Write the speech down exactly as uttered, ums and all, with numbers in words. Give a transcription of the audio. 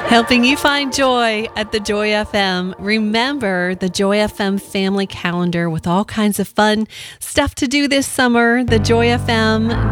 Helping you find joy at the Joy F M. Remember the Joy F M family calendar with all kinds of fun stuff to do this summer. The Joy F M